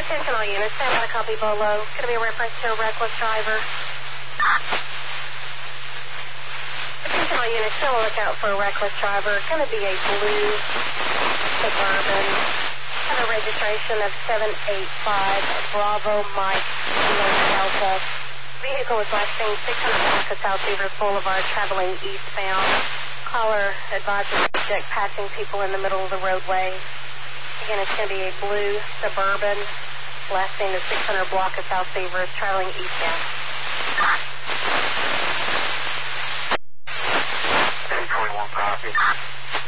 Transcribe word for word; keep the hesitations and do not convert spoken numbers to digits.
Attention all units, stand by to copy Bolo. Going to be a reference to a reckless driver. Attention all units, still look out for a reckless driver. Going to be a blue Suburban. Have a registration of seven eight five Bravo Mike Delta. Vehicle was last seen six hundred block of South Beavers Boulevard, traveling eastbound. Caller advises subject passing people in the middle of the roadway. Again, it's going to be a blue Suburban, last seen the six hundred block of South Beavers, traveling eastbound. eight twenty-one copy.